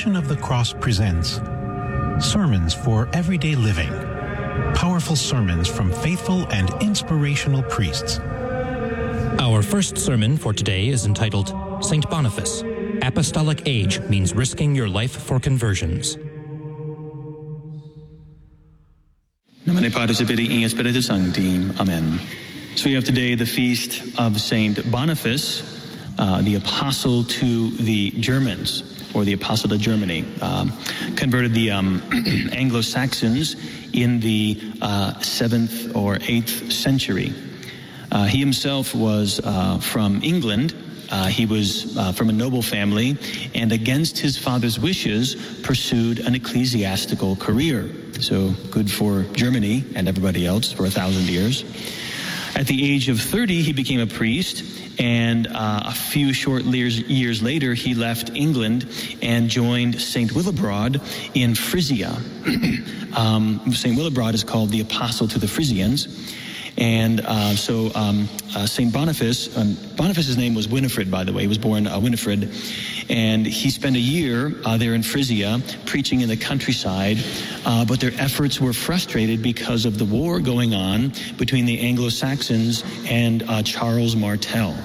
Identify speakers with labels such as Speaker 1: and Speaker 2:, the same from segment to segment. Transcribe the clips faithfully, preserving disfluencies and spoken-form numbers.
Speaker 1: Passion of the Cross presents Sermons for Everyday Living. Powerful sermons from faithful and inspirational priests.
Speaker 2: Our first sermon for today is entitled Saint Boniface. Apostolic Age means risking your life for conversions.
Speaker 3: Nomine Patris et Filii et Spiritus Sancti. Amen. So we have today the feast of Saint Boniface, uh, the apostle to the Germans, or the apostle to Germany. Um, converted the um, Anglo-Saxons in the uh, seventh or eighth century. Uh, he himself was uh, from England. Uh, he was uh, from a noble family, and against his father's wishes, pursued an ecclesiastical career. So good for Germany and everybody else for a thousand years. At the age of thirty, he became a priest, and uh, a few short years, years later, he left England and joined Saint Willibrord in Frisia. um, Saint Willibrord is called the apostle to the Frisians. And uh, so um, uh, Saint Boniface, um, Boniface's name was Winifred, by the way. He was born uh, Winifred. And he spent a year uh, there in Frisia preaching in the countryside, uh, but their efforts were frustrated because of the war going on between the Anglo-Saxons and uh, Charles Martel.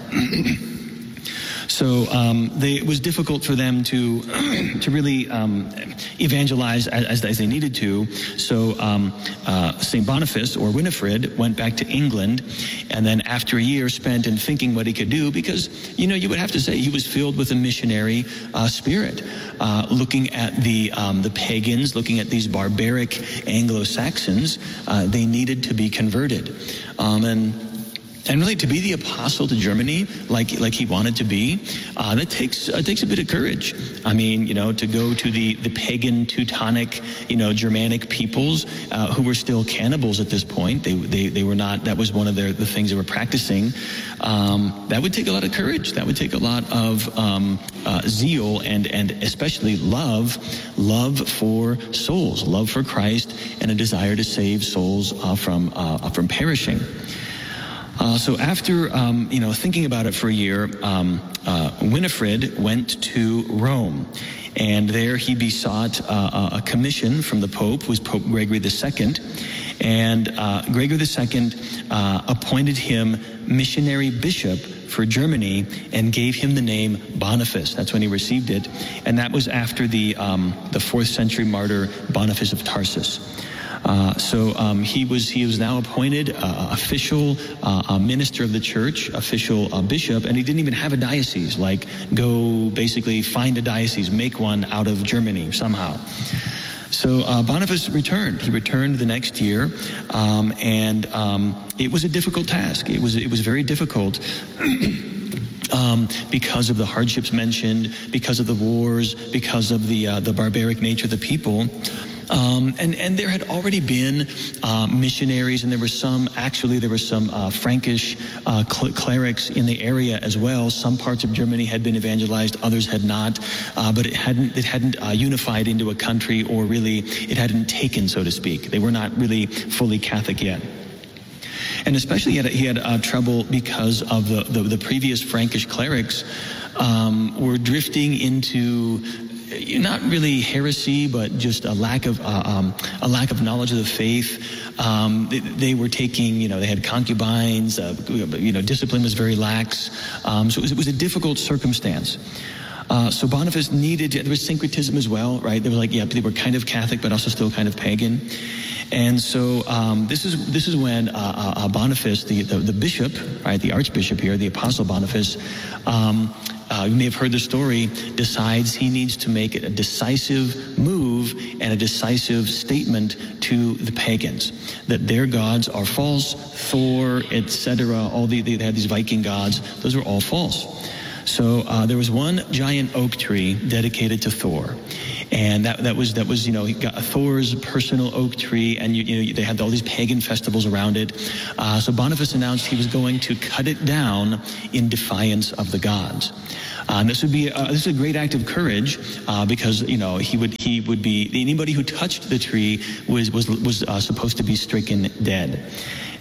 Speaker 3: So um, they, it was difficult for them to to really um, evangelize as, as they needed to. So um, uh, Saint Boniface, or Winifred, went back to England, and then after a year spent in thinking what he could do, because, you know, you would have to say he was filled with a missionary uh, spirit, uh, looking at the um, the pagans, looking at these barbaric Anglo-Saxons. Uh, they needed to be converted, um, and. And really, to be the apostle to Germany, like like he wanted to be, uh, that takes uh, takes a bit of courage. I mean, you know, to go to the, the pagan, Teutonic, you know, Germanic peoples uh, who were still cannibals at this point. They they they were not. That was one of their the things they were practicing. Um, that would take a lot of courage. That would take a lot of um, uh, zeal and and especially love, love for souls, love for Christ, and a desire to save souls uh, from uh, from perishing. Uh, so after, um, you know, thinking about it for a year, um, uh, Winifred went to Rome. And there he besought uh, a commission from the Pope, who was Pope Gregory the Second. And uh, Gregory the Second uh, appointed him missionary bishop for Germany and gave him the name Boniface. That's when he received it. And that was after the, um, the fourth century martyr Boniface of Tarsus. Uh, so um, he was he was now appointed uh, official uh, minister of the church, official uh, bishop, and he didn't even have a diocese. Like, go basically find a diocese, make one out of Germany somehow. So uh, Boniface returned. He returned the next year, um, and um, it was a difficult task. It was it was very difficult. Um, because of the hardships mentioned, because of the wars, because of the uh, the barbaric nature of the people. Um, and, and there had already been uh, missionaries, and there were some, actually there were some uh, Frankish uh, cl- clerics in the area as well. Some parts of Germany had been evangelized, others had not, uh, but it hadn't it hadn't uh, unified into a country, or really it hadn't taken, so to speak. They were not really fully Catholic yet. And especially he had, he had uh, trouble because of the, the, the previous Frankish clerics um, were drifting into not really heresy, but just a lack of uh, um, a lack of knowledge of the faith. Um, they, they were taking, you know, they had concubines. Uh, you know, discipline was very lax. Um, so it was, it was a difficult circumstance. Uh, so Boniface needed, there was syncretism as well, right? They were like, yeah, they were kind of Catholic, but also still kind of pagan. And so um, this is this is when uh, uh, Boniface, the, the the bishop, right, the archbishop here, the apostle Boniface, um, uh, you may have heard the story, decides he needs to make a decisive move and a decisive statement to the pagans that their gods are false. Thor, et cetera. All the they had these Viking gods; those were all false. So uh, there was one giant oak tree dedicated to Thor. And that that was that was you know he got Thor's personal oak tree, and you, you know they had all these pagan festivals around it. Uh, so Boniface announced he was going to cut it down in defiance of the gods. Uh, and this would be uh, this is a great act of courage uh, because you know he would he would be anybody who touched the tree was was was uh, supposed to be stricken dead.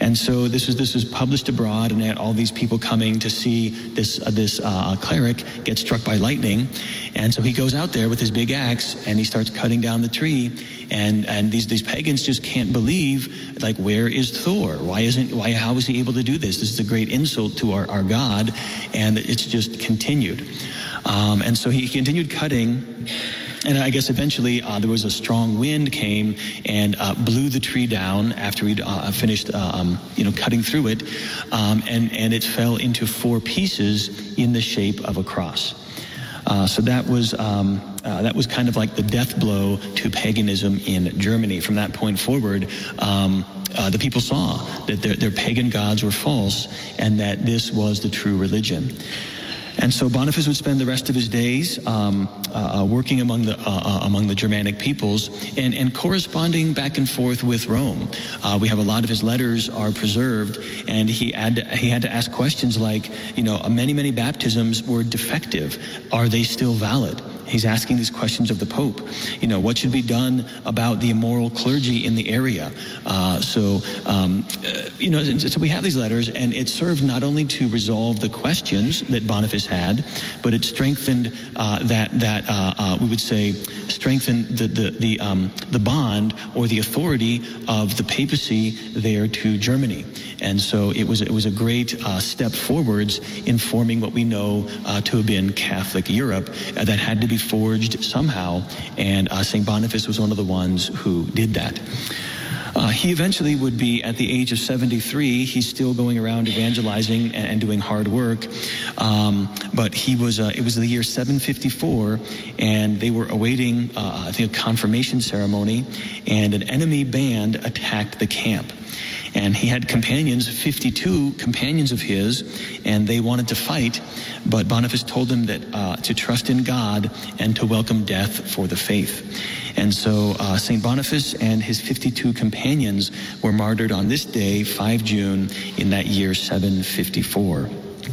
Speaker 3: And so this was this was published abroad, and they had all these people coming to see this uh, this uh, cleric get struck by lightning. And so he goes out there with his big axe, and he starts cutting down the tree. And and these these pagans just can't believe, like, where is Thor? Why isn't why how is he able to do this? This is a great insult to our, our God, and it's just continued. Um, and so he continued cutting. And I guess eventually uh, there was a strong wind came and uh, blew the tree down after we'd uh, finished, uh, um, you know, cutting through it, um, and and it fell into four pieces in the shape of a cross. Uh, so that was um, uh, that was kind of like the death blow to paganism in Germany. From that point forward, um, uh, the people saw that their, their pagan gods were false, and that this was the true religion. And so Boniface would spend the rest of his days um, uh, working among the uh, uh, among the Germanic peoples and, and corresponding back and forth with Rome. Uh, we have a lot of his letters are preserved, and he had to, he had to ask questions like, you know, many many baptisms were defective. Are they still valid? He's asking these questions of the Pope. You know, what should be done about the immoral clergy in the area? Uh, so, um, uh, you know, so we have these letters, and it served not only to resolve the questions that Boniface had, but it strengthened uh, that that uh, uh, we would say strengthened the the the, um, the bond or the authority of the papacy there to Germany. And so it was it was a great uh, step forwards in forming what we know uh, to have been Catholic Europe uh, that had to be forged somehow, and uh, Saint Boniface was one of the ones who did that. Uh, he eventually would be, at the age of seventy-three, he's still going around evangelizing and, and doing hard work, um, but he was, uh, it was the year seven fifty-four, and they were awaiting, uh, I think, a confirmation ceremony, and an enemy band attacked the camp. And he had companions, fifty-two companions of his, and they wanted to fight, but Boniface told them that uh, to trust in God and to welcome death for the faith. And so uh, Saint Boniface and his fifty-two companions were martyred on this day, the fifth of June, in that year seven fifty-four.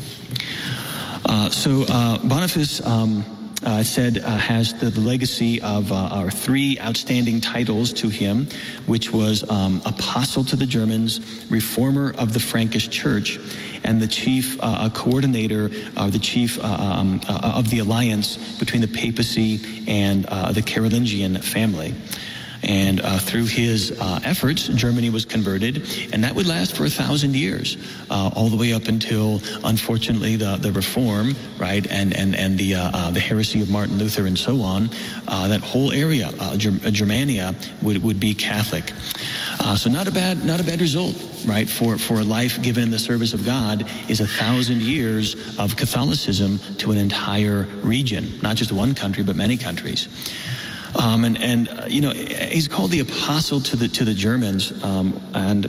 Speaker 3: Uh, so uh, Boniface um, uh, said uh, has the, the legacy of uh, our three outstanding titles to him, which was um, Apostle to the Germans, Reformer of the Frankish Church, and the chief uh, coordinator, uh, the chief uh, um, uh, of the alliance between the papacy and uh, the Carolingian family. And uh, through his uh, efforts, Germany was converted, and that would last for a thousand years, uh, all the way up until, unfortunately, the, the Reform, right, and and and the uh, uh, the heresy of Martin Luther and so on. Uh, that whole area, uh, Germ- Germania, would would be Catholic. Uh, so not a bad not a bad result, right, for for a life given in the service of God is a thousand years of Catholicism to an entire region, not just one country, but many countries. Um, and, and uh, you know, he's called the apostle to the to the Germans, um, and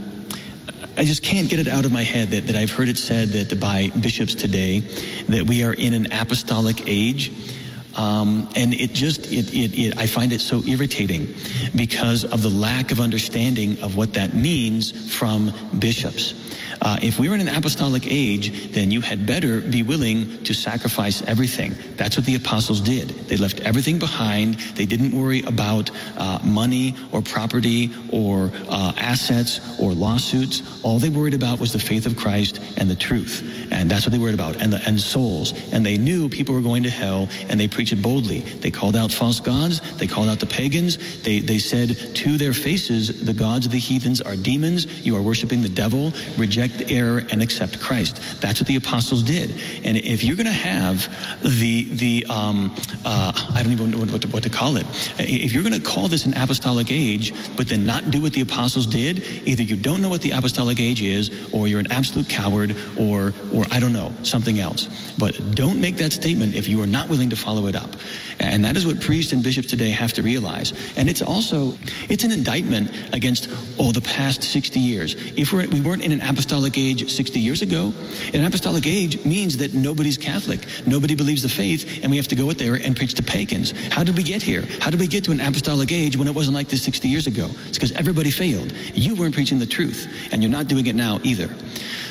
Speaker 3: I just can't get it out of my head that, that I've heard it said that by bishops today that we are in an apostolic age. Um, and it just, it, it, it, I find it so irritating because of the lack of understanding of what that means from bishops. Uh, if we were in an apostolic age, then you had better be willing to sacrifice everything. That's what the apostles did. They left everything behind. They didn't worry about uh, money or property or uh, assets or lawsuits. All they worried about was the faith of Christ and the truth. And that's what they worried about, and, the, and souls. And they knew people were going to hell, and they preached it boldly. They called out false gods. They called out the pagans. They, they said to their faces, the gods of the heathens are demons. You are worshiping the devil. Reject the error and accept Christ. That's what the apostles did. And if you're going to have the the um, uh, I don't even know what to, what to call it. If you're going to call this an apostolic age, but then not do what the apostles did, either you don't know what the apostolic age is, or you're an absolute coward, or or I don't know, something else. But don't make that statement if you are not willing to follow it up. And that is what priests and bishops today have to realize. And it's also, it's an indictment against, oh, the past sixty years. If we're, we weren't in an apostolic age sixty years ago, an apostolic age means that nobody's Catholic. Nobody believes the faith, and we have to go out there and preach to pagans. How did we get here? How did we get to an apostolic age when it wasn't like this sixty years ago? It's because everybody failed. You weren't preaching the truth, and you're not doing it now either.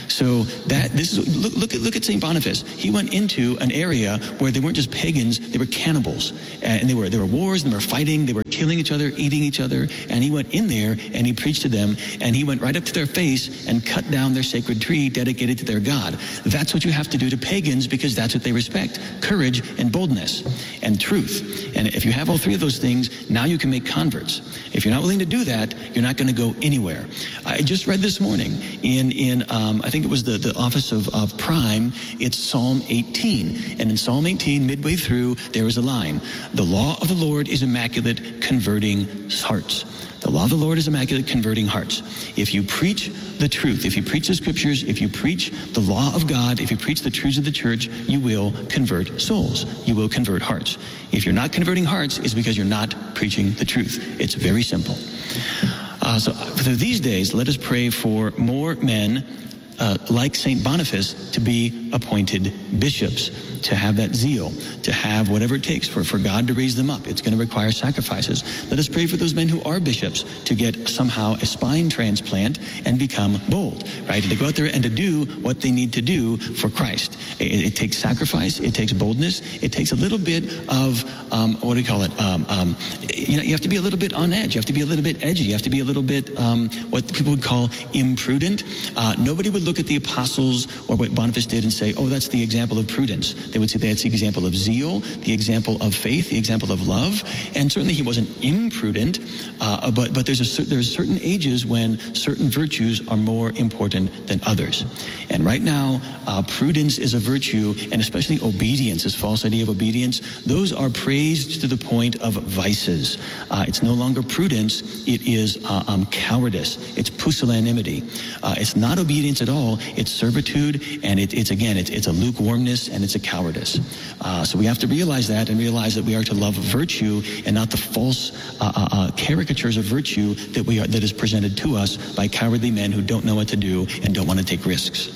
Speaker 3: So that this is look look at look at Saint Boniface. He went into an area where they weren't just pagans; they were cannibals, and they were there were wars, and they were fighting, they were killing each other, eating each other. And he went in there and he preached to them, and he went right up to their face and cut down their sacred tree dedicated to their god. That's what you have to do to pagans, because that's what they respect: courage and boldness and truth. And if you have all three of those things, now you can make converts. If you're not willing to do that, you're not going to go anywhere. I just read this morning in in um, I think it was the, the office of, of Prime. It's Psalm eighteen, and in Psalm eighteen, midway through, there is a line: "The law of the Lord is immaculate, converting hearts." The law of the Lord is immaculate, converting hearts. If you preach the truth, if you preach the scriptures, if you preach the law of God, if you preach the truths of the church, you will convert souls. You will convert hearts. If you're not converting hearts, it's because you're not preaching the truth. It's very simple. Uh, so for these days, let us pray for more men Uh, like Saint Boniface to be appointed bishops, to have that zeal, to have whatever it takes for, for God to raise them up. It's going to require sacrifices. Let us pray for those men who are bishops to get somehow a spine transplant and become bold, right? And to go out there and to do what they need to do for Christ. It, it takes sacrifice. It takes boldness. It takes a little bit of, um, what do you call it? Um, um, you know, you have to be a little bit on edge. You have to be a little bit edgy. You have to be a little bit um, what people would call imprudent. Uh, nobody would look at the apostles or what Boniface did and say, oh, that's the example of prudence. They would say that's the example of zeal, the example of faith, the example of love. And certainly he wasn't imprudent, uh, but but there's a there's certain ages when certain virtues are more important than others. And right now, uh, prudence is a virtue, and especially obedience, this false idea of obedience, those are praised to the point of vices. Uh, it's no longer prudence, it is uh, um, cowardice. It's pusillanimity. Uh, it's not obedience at all. It's servitude, and it, it's, again, it's, it's a lukewarmness, and it's a cowardice. Uh, so we have to realize that, and realize that we are to love virtue and not the false uh, uh, uh, caricatures of virtue that we are that is presented to us by cowardly men who don't know what to do and don't want to take risks.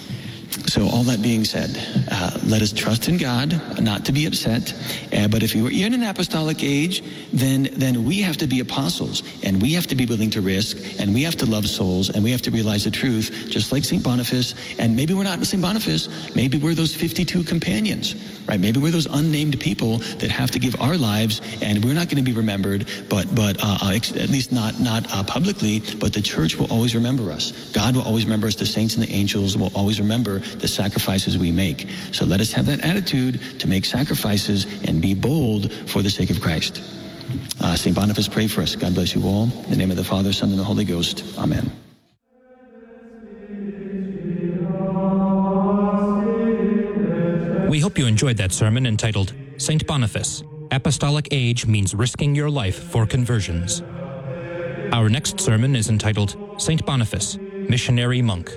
Speaker 3: So all that being said, uh, let us trust in God, not to be upset. Uh, but if you're in an apostolic age, then then we have to be apostles, and we have to be willing to risk, and we have to love souls, and we have to realize the truth, just like Saint Boniface. And maybe we're not Saint Boniface. Maybe we're those fifty-two companions, right? Maybe we're those unnamed people that have to give our lives, and we're not going to be remembered, but but uh, at least not not uh, publicly. But the church will always remember us. God will always remember us. The saints and the angels will always remember the sacrifices we make. So let us have that attitude to make sacrifices and be bold for the sake of Christ. Uh, Saint Boniface, pray for us. God bless you all. In the name of the Father, Son, and the Holy Ghost. Amen.
Speaker 2: We hope you enjoyed that sermon entitled Saint Boniface, Apostolic Age Means Risking Your Life for Conversions. Our next sermon is entitled Saint Boniface, Missionary Monk.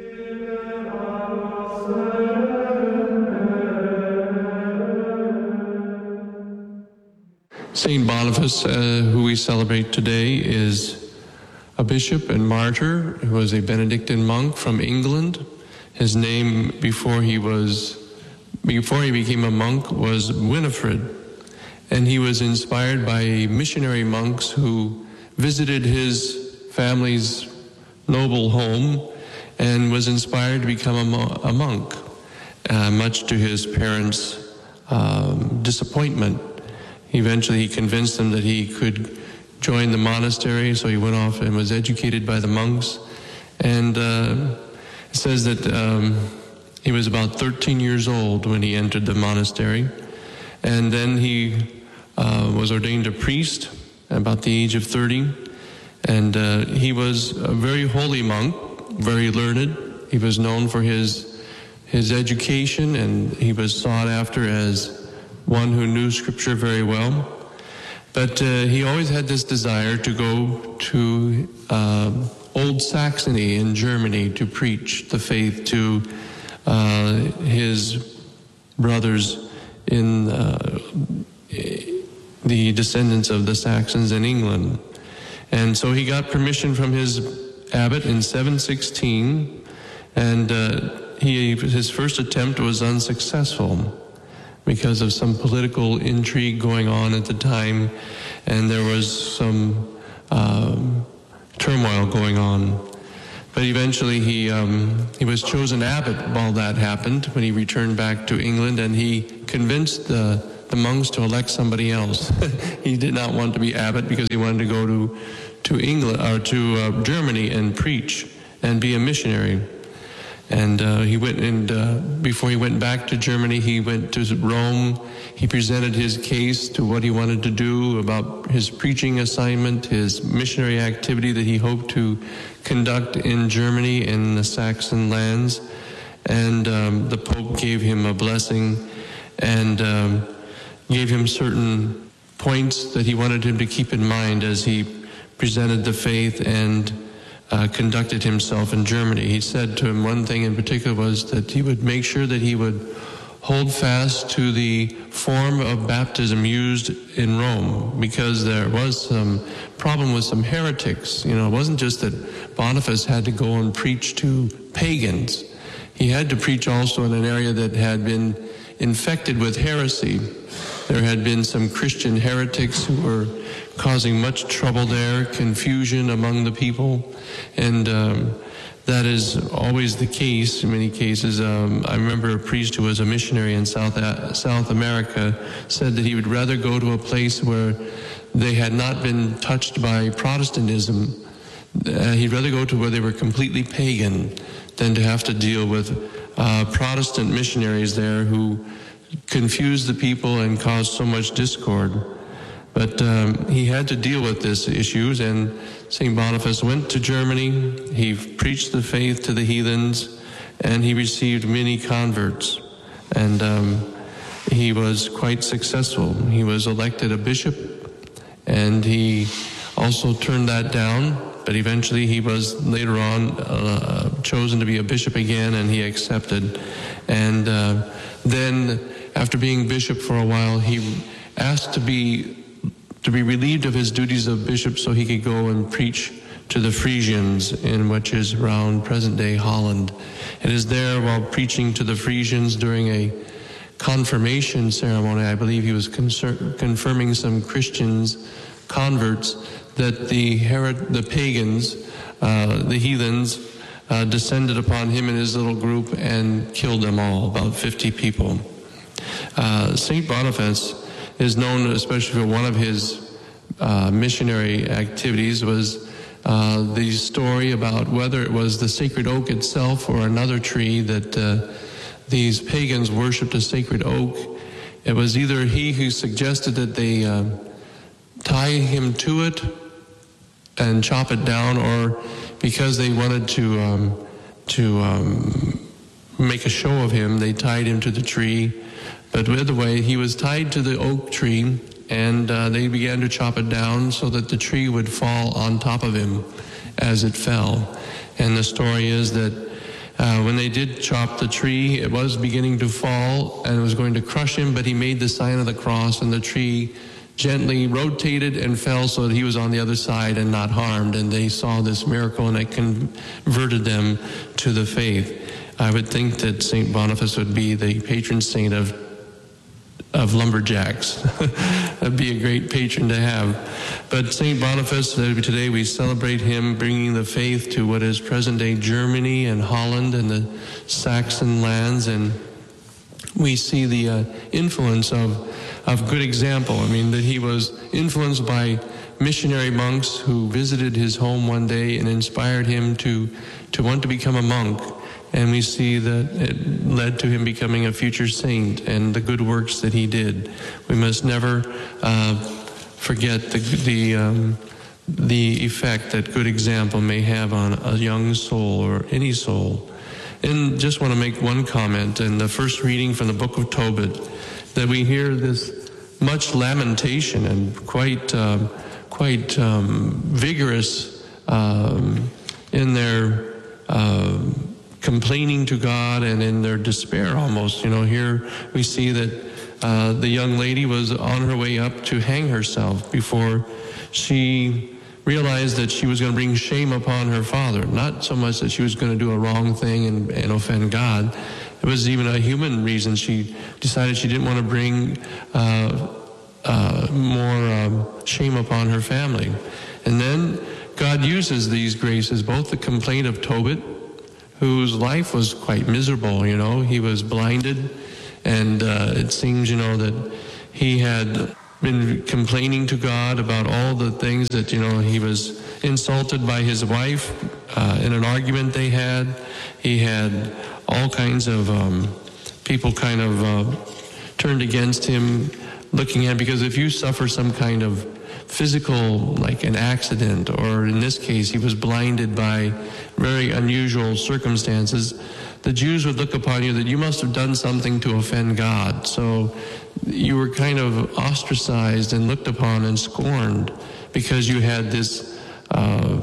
Speaker 4: Saint Boniface, uh, who we celebrate today, is a bishop and martyr who was a Benedictine monk from England. His name before he was, before he became a monk was Winifred, and he was inspired by missionary monks who visited his family's noble home and was inspired to become a, mo- a monk, uh, much to his parents' um, disappointment. Eventually, he convinced them that he could join the monastery, so he went off and was educated by the monks. And uh, it says that um, he was about thirteen years old when he entered the monastery. And then he uh, was ordained a priest at about the age of thirty. And uh, he was a very holy monk, very learned. He was known for his, his education, and he was sought after as one who knew Scripture very well. But uh, he always had this desire to go to uh, Old Saxony in Germany to preach the faith to uh, his brothers in uh, the descendants of the Saxons in England. And so he got permission from his abbot in seven sixteen, and uh, he his first attempt was unsuccessful because of some political intrigue going on at the time, and there was some um, turmoil going on. But eventually he um, he was chosen abbot while that happened, when he returned back to England, and he convinced the, the monks to elect somebody else. He did not want to be abbot because he wanted to go to, to England or to uh, Germany and preach and be a missionary. And uh, he went, and uh, before he went back to Germany, he went to Rome. He presented his case to what he wanted to do about his preaching assignment, his missionary activity that he hoped to conduct in Germany, in the Saxon lands. And um, the Pope gave him a blessing and um, gave him certain points that he wanted him to keep in mind as he presented the faith and Uh, conducted himself in Germany. He said to him one thing in particular was that he would make sure that he would hold fast to the form of baptism used in Rome, because there was some problem with some heretics. You know, it wasn't just that Boniface had to go and preach to pagans. He had to preach also in an area that had been infected with heresy. There had been some Christian heretics who were causing much trouble there, confusion among the people, and um, that is always the case in many cases. Um, I remember a priest who was a missionary in South uh, South America said that he would rather go to a place where they had not been touched by Protestantism. Uh, he'd rather go to where they were completely pagan than to have to deal with uh, Protestant missionaries there who confused the people and caused so much discord. But um, he had to deal with these issues, and Saint Boniface went to Germany. He preached the faith to the heathens, and he received many converts. And um, he was quite successful. He was elected a bishop, and he also turned that down. But eventually he was later on uh, chosen to be a bishop again, and he accepted. And uh, then, after being bishop for a while, he asked to be to be relieved of his duties of bishop so he could go and preach to the Frisians, in which is around present-day Holland. It is there, while preaching to the Frisians during a confirmation ceremony, I believe he was concern, confirming some Christians, converts, that the Herod, the pagans, uh, the heathens, uh, descended upon him and his little group and killed them all, about fifty people. Uh, Saint Boniface is known especially for one of his uh, missionary activities was uh, the story about whether it was the sacred oak itself or another tree that uh, these pagans worshipped a sacred oak. It was either he who suggested that they uh, tie him to it and chop it down, or because they wanted to um, to um, make a show of him, they tied him to the tree. But either way, he was tied to the oak tree, and uh, they began to chop it down so that the tree would fall on top of him as it fell. And the story is that uh, when they did chop the tree, it was beginning to fall, and it was going to crush him, but he made the sign of the cross, and the tree gently rotated and fell so that he was on the other side and not harmed. And they saw this miracle, and it converted them to the faith. I would think that Saint Boniface would be the patron saint of of lumberjacks. That'd be a great patron to have. But Saint Boniface, today we celebrate him bringing the faith to what is present-day Germany and Holland and the Saxon lands, and we see the uh, influence of, of good example. I mean, that he was influenced by missionary monks who visited his home one day and inspired him to, to want to become a monk. And we see that it led to him becoming a future saint and the good works that he did. We must never uh, forget the the um, the effect that good example may have on a young soul or any soul. And just want to make one comment in the first reading from the book of Tobit, that we hear this much lamentation and quite um, quite um, vigorous um, in their Uh, complaining to God and in their despair almost. You know, here we see that uh, the young lady was on her way up to hang herself before she realized that she was going to bring shame upon her father. Not so much that she was going to do a wrong thing and, and offend God. It was even a human reason. She decided she didn't want to bring uh, uh, more um, shame upon her family. And then God uses these graces, both the complaint of Tobit, whose life was quite miserable, you know. He was blinded, and uh, it seems, you know, that he had been complaining to God about all the things that, you know, he was insulted by his wife uh, in an argument they had. He had all kinds of um, people kind of uh, turned against him, looking at, because if you suffer some kind of physical, like an accident, or in this case, he was blinded by very unusual circumstances, the Jews would look upon you that you must have done something to offend God. So you were kind of ostracized and looked upon and scorned because you had this, uh,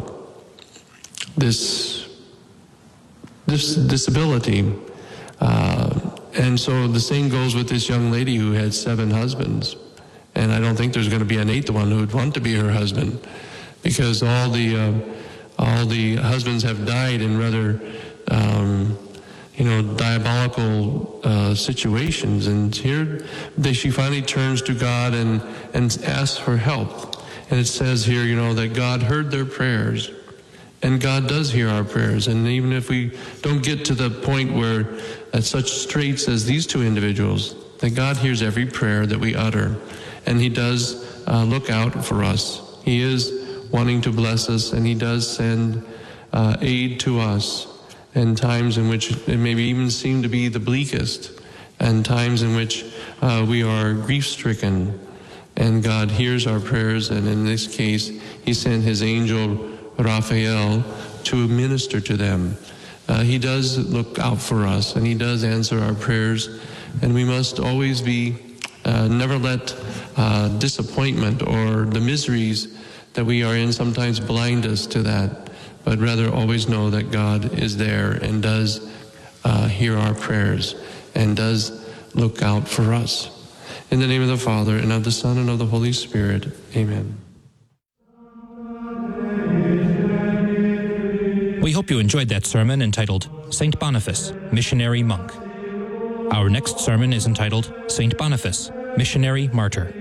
Speaker 4: this, this disability. Uh, and so the same goes with this young lady who had seven husbands. And I don't think there's going to be an eighth one who would want to be her husband, because all the uh, all the husbands have died in rather, um, you know, diabolical uh, situations. And here, they, she finally turns to God and and asks for help. And it says here, you know, that God heard their prayers, and God does hear our prayers. And even if we don't get to the point where at such straits as these two individuals, that God hears every prayer that we utter. And he does uh, look out for us. He is wanting to bless us, and he does send uh, aid to us in times in which it maybe even seem to be the bleakest, and times in which uh, we are grief-stricken. And God hears our prayers, and in this case, he sent his angel Raphael to minister to them. Uh, he does look out for us, and he does answer our prayers, and we must always be Uh, never let uh, disappointment or the miseries that we are in sometimes blind us to that, but rather always know that God is there and does uh, hear our prayers and does look out for us. In the name of the Father, and of the Son, and of the Holy Spirit. Amen.
Speaker 2: We hope you enjoyed that sermon entitled Saint Boniface, Missionary Monk. Our next sermon is entitled Saint Boniface, Missionary Martyr.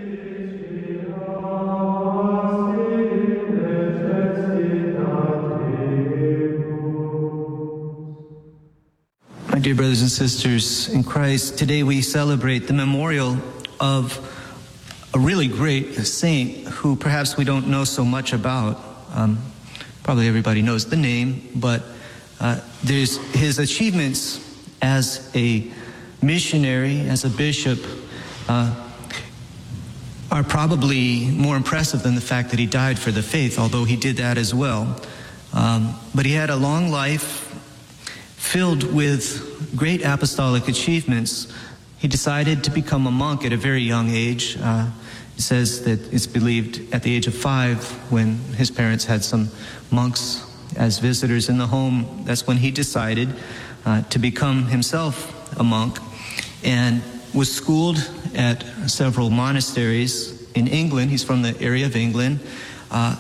Speaker 5: My dear brothers and sisters in Christ, today we celebrate the memorial of a really great saint who perhaps we don't know so much about. Um, probably everybody knows the name, but uh, there's his achievements as a missionary, as a bishop, uh, are probably more impressive than the fact that he died for the faith, although he did that as well. Um, but he had a long life filled with great apostolic achievements. He decided to become a monk at a very young age. Uh, it says that it's believed at the age of five, when his parents had some monks as visitors in the home, that's when he decided uh, to become himself a monk, and was schooled at several monasteries in England. He's from the area of England. Uh,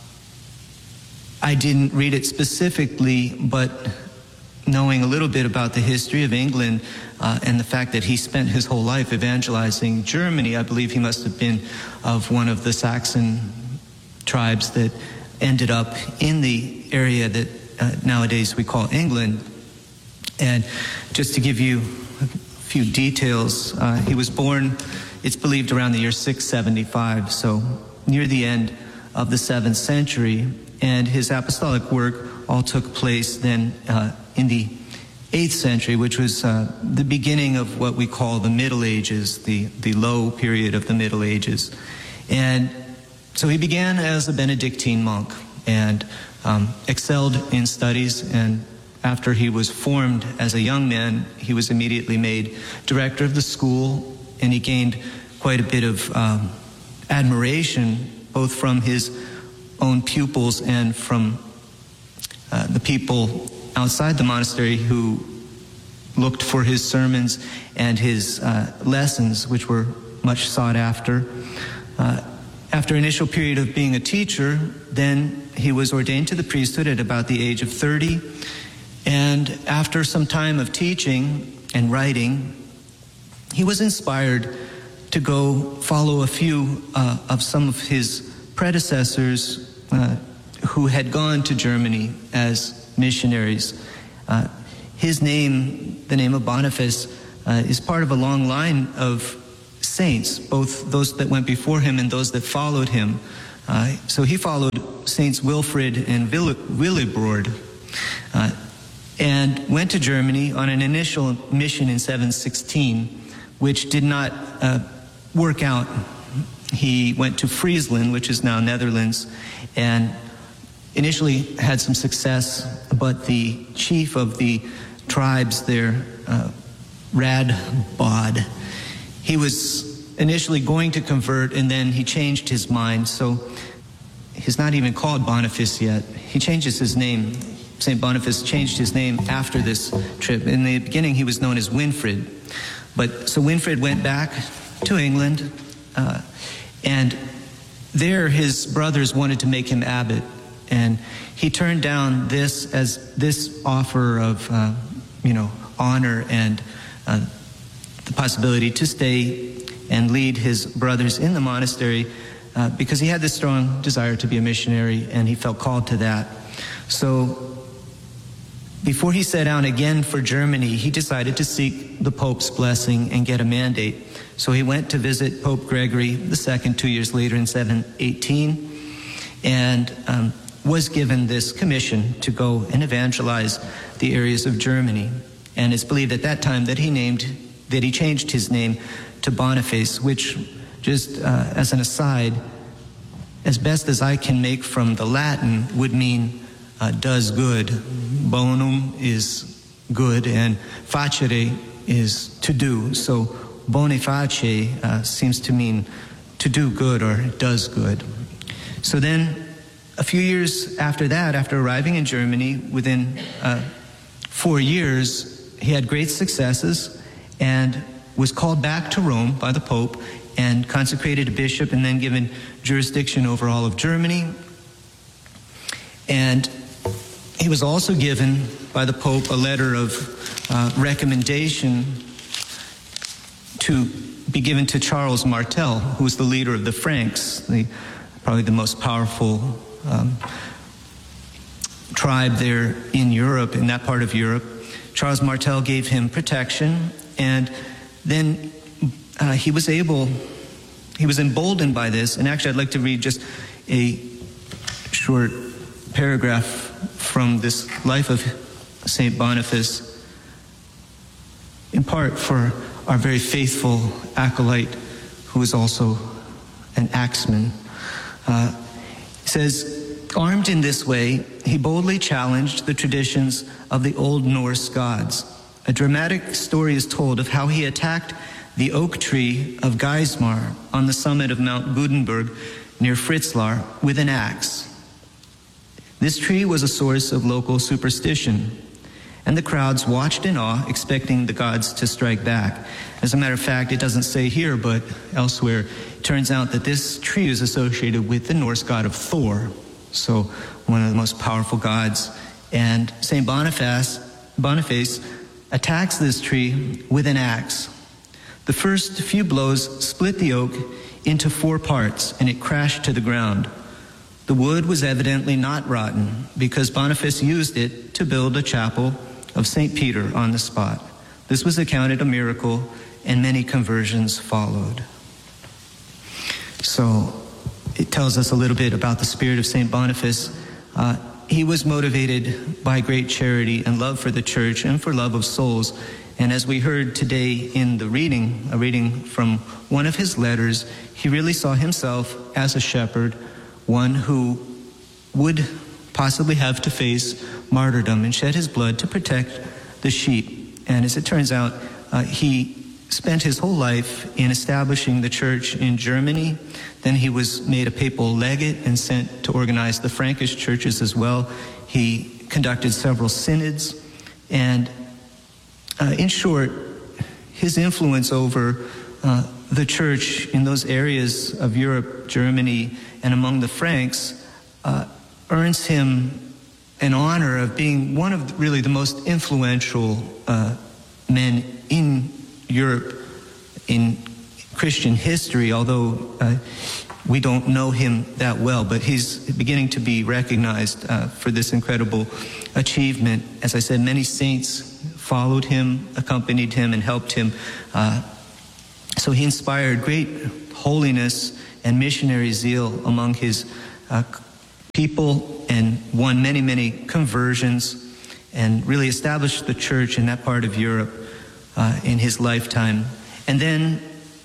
Speaker 5: I didn't read it specifically, but knowing a little bit about the history of England uh, and the fact that he spent his whole life evangelizing Germany, I believe he must have been of one of the Saxon tribes that ended up in the area that uh, nowadays we call England. And just to give you few details. Uh, he was born, it's believed, around the year six seventy-five, so near the end of the seventh century. And his apostolic work all took place then uh, in the eighth century, which was uh, the beginning of what we call the Middle Ages, the, the low period of the Middle Ages. And so he began as a Benedictine monk and um, excelled in studies, and after he was formed as a young man, he was immediately made director of the school, and he gained quite a bit of um, admiration, both from his own pupils and from uh, the people outside the monastery who looked for his sermons and his uh, lessons, which were much sought after. Uh, after an initial period of being a teacher, then he was ordained to the priesthood at about the age of thirty. And after some time of teaching and writing, he was inspired to go follow a few uh, of some of his predecessors uh, who had gone to Germany as missionaries. Uh, his name, the name of Boniface, uh, is part of a long line of saints, both those that went before him and those that followed him. Uh, so he followed Saints Wilfrid and Willibrord, uh, and went to Germany on an initial mission in seven sixteen, which did not uh, work out. He went to Friesland, which is now Netherlands, and initially had some success, but the chief of the tribes there, uh, Radbod, he was initially going to convert, and then he changed his mind. So he's not even called Boniface yet. He changes his name. Saint Boniface changed his name after this trip. In the beginning, he was known as Winfrid. But so Winfrid went back to England, uh, and there his brothers wanted to make him abbot. And he turned down this as this offer of, uh, you know, honor and uh, the possibility to stay and lead his brothers in the monastery uh, because he had this strong desire to be a missionary, and he felt called to that. So before he set out again for Germany, he decided to seek the Pope's blessing and get a mandate. So he went to visit Pope Gregory the Second two years later in seven eighteen, and um, was given this commission to go and evangelize the areas of Germany. And it's believed at that time that he named, that he changed his name to Boniface, which, just uh, as an aside, as best as I can make from the Latin, would mean uh, does good. Bonum is good, and facere is to do. So boniface uh, seems to mean to do good or does good. So then, a few years after that, after arriving in Germany, within uh, four years, he had great successes and was called back to Rome by the Pope and consecrated a bishop and then given jurisdiction over all of Germany. And he was also given by the Pope a letter of uh, recommendation to be given to Charles Martel, who was the leader of the Franks, the, probably the most powerful um, tribe there in Europe, in that part of Europe. Charles Martel gave him protection, and then uh, he was able, he was emboldened by this. And actually, I'd like to read just a short paragraph from this life of Saint Boniface, in part for our very faithful acolyte, who is also an axeman. Uh, it says, armed in this way, he boldly challenged the traditions of the Old Norse gods. A dramatic story is told of how he attacked the oak tree of Geismar on the summit of Mount Gudenberg near Fritzlar with an axe. This tree was a source of local superstition, and the crowds watched in awe, expecting the gods to strike back. As a matter of fact, it doesn't say here, but elsewhere, it turns out that this tree is associated with the Norse god of Thor, so one of the most powerful gods. And Saint Boniface, Boniface attacks this tree with an axe. The first few blows split the oak into four parts, and it crashed to the ground. The wood was evidently not rotten, because Boniface used it to build a chapel of Saint Peter on the spot. This was accounted a miracle, and many conversions followed. So it tells us a little bit about the spirit of Saint Boniface. Uh, he was motivated by great charity and love for the church and for love of souls. And as we heard today in the reading, a reading from one of his letters, he really saw himself as a shepherd, one who would possibly have to face martyrdom and shed his blood to protect the sheep. And as it turns out, uh, he spent his whole life in establishing the church in Germany. Then he was made a papal legate and sent to organize the Frankish churches as well. He conducted several synods. And uh, in short, his influence over uh, the church in those areas of Europe, Germany, and among the Franks uh, earns him an honor of being one of really the most influential uh, men in Europe in Christian history, although uh, we don't know him that well, but he's beginning to be recognized uh, for this incredible achievement. As I said, many saints followed him, accompanied him, and helped him. Uh, so he inspired great holiness and missionary zeal among his uh, people and won many, many conversions and really established the church in that part of Europe uh, in his lifetime. And then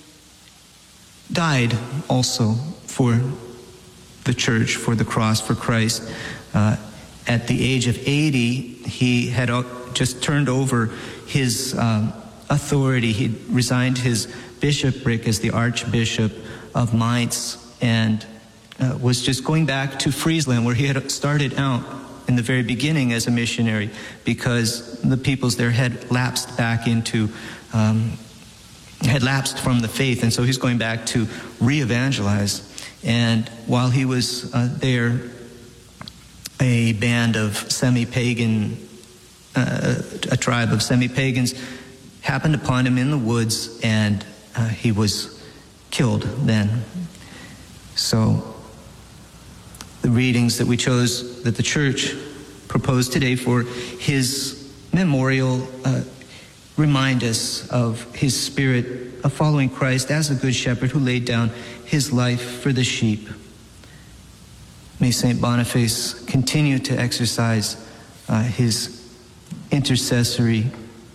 Speaker 5: died also for the church, for the cross, for Christ. Uh, at the age of eighty, he had just turned over his um, authority. He resigned his bishopric as the Archbishop of Mainz and uh, was just going back to Friesland, where he had started out in the very beginning as a missionary, because the peoples there had lapsed back into um, had lapsed from the faith, and so he's going back to re-evangelize. And while he was uh, there, a band of semi-pagan, uh, a tribe of semi-pagans happened upon him in the woods, and uh, he was killed then. So the readings that we chose, that the church proposed today for his memorial, uh, remind us of his spirit of following Christ as a good shepherd who laid down his life for the sheep. May Saint Boniface continue to exercise uh, his intercessory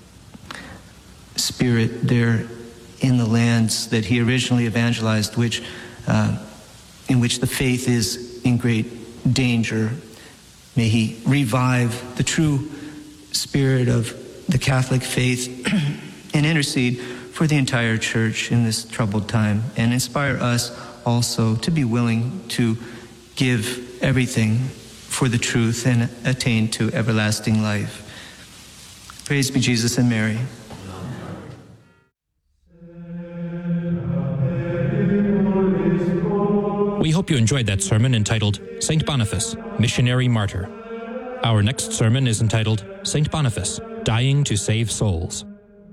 Speaker 5: spirit there in the lands that he originally evangelized, which uh, in which the faith is in great danger. May he revive the true spirit of the Catholic faith and intercede for the entire church in this troubled time, and inspire us also to be willing to give everything for the truth and attain to everlasting life. Praise be Jesus and Mary.
Speaker 2: We hope you enjoyed that sermon entitled Saint Boniface, Missionary Martyr. Our next sermon is entitled Saint Boniface, Dying to Save Souls.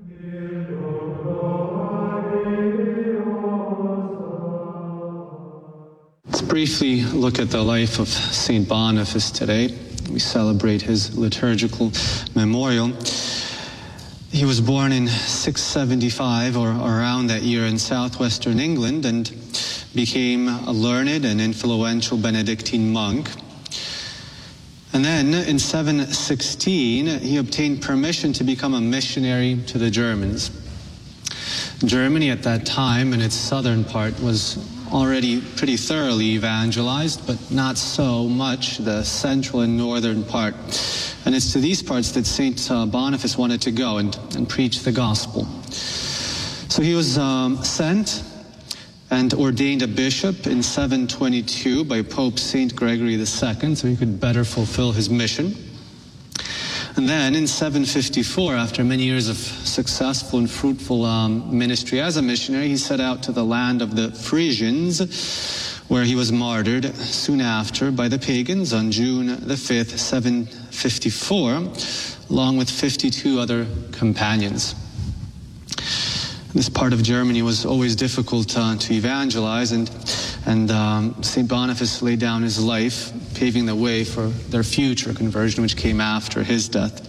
Speaker 6: Let's briefly look at the life of Saint Boniface today. We celebrate his liturgical memorial. He was born in six seventy-five, or around that year, in southwestern England, and became a learned and influential Benedictine monk. And then in seven sixteen, he obtained permission to become a missionary to the Germans. Germany at that time, in its southern part, was already pretty thoroughly evangelized, but not so much the central and northern part. And it's to these parts that Saint Boniface wanted to go and, and preach the gospel. So he was um, sent and ordained a bishop in seven twenty-two by Pope Saint Gregory the Second, so he could better fulfill his mission. And then in seven fifty-four, after many years of successful and fruitful um, ministry as a missionary, he set out to the land of the Frisians, where he was martyred soon after by the pagans on June the fifth, seven fifty-four, along with fifty-two other companions. This part of Germany was always difficult uh, to evangelize, and and um, Saint Boniface laid down his life, paving the way for their future conversion, which came after his death.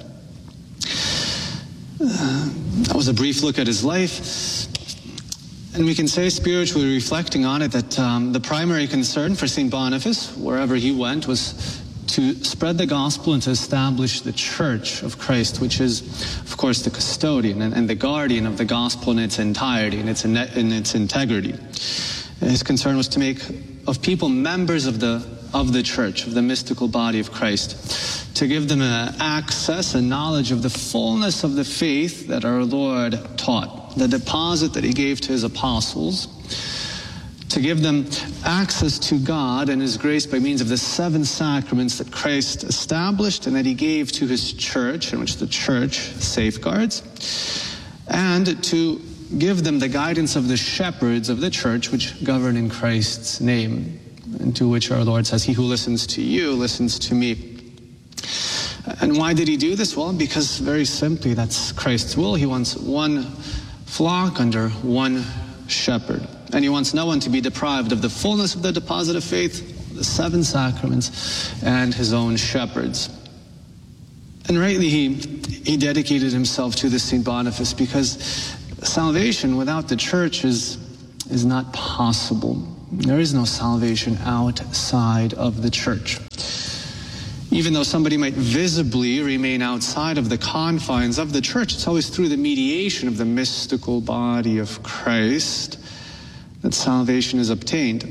Speaker 6: Uh, that was a brief look at his life, and we can say, spiritually reflecting on it, that um, the primary concern for Saint Boniface, wherever he went, was to spread the gospel and to establish the Church of Christ, which is, of course, the custodian and, and the guardian of the gospel in its entirety, in its, in its integrity. His concern was to make of people members of the of the Church, of the mystical body of Christ, to give them uh, access and knowledge of the fullness of the faith that our Lord taught, the deposit that he gave to his apostles, to give them access to God and his grace by means of the seven sacraments that Christ established and that he gave to his church, and which the church safeguards, and to give them the guidance of the shepherds of the church, which govern in Christ's name, and to which our Lord says, "He who listens to you listens to me." And why did he do this? Well, because very simply, that's Christ's will. He wants one flock under one shepherd. And he wants no one to be deprived of the fullness of the deposit of faith, the seven sacraments, and his own shepherds. And rightly he, he dedicated himself to this Saint Boniface, because salvation without the church is, is not possible. There is no salvation outside of the church. Even though somebody might visibly remain outside of the confines of the church, it's always through the mediation of the mystical body of Christ that salvation is obtained.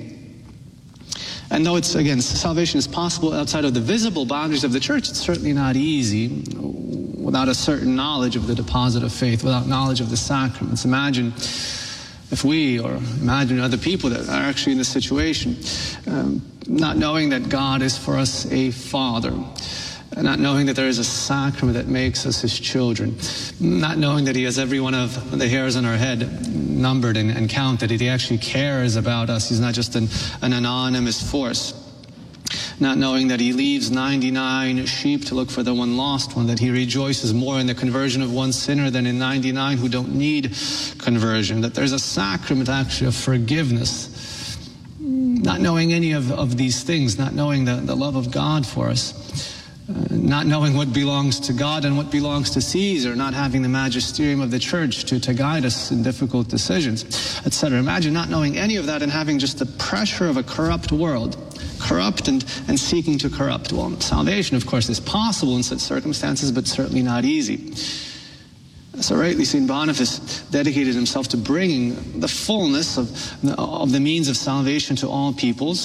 Speaker 6: And though it's, again, salvation is possible outside of the visible boundaries of the church, it's certainly not easy without a certain knowledge of the deposit of faith, without knowledge of the sacraments. Imagine if we, or imagine other people that are actually in this situation, um, not knowing that God is for us a Father, not knowing that there is a sacrament that makes us his children, not knowing that he has every one of the hairs on our head numbered and, and counted, that he actually cares about us. He's not just an, an anonymous force. Not knowing that he leaves ninety-nine sheep to look for the one lost one, that he rejoices more in the conversion of one sinner than in ninety-nine who don't need conversion, that there's a sacrament actually of forgiveness. Not knowing any of, of these things, not knowing the, the love of God for us, uh, not knowing what belongs to God and what belongs to Caesar, not having the magisterium of the church to, to guide us in difficult decisions, et cetera. Imagine not knowing any of that and having just the pressure of a corrupt world, corrupt and, and seeking to corrupt. Well, salvation, of course, is possible in such circumstances, but certainly not easy. So rightly, Saint Boniface dedicated himself to bringing the fullness of, of the means of salvation to all peoples.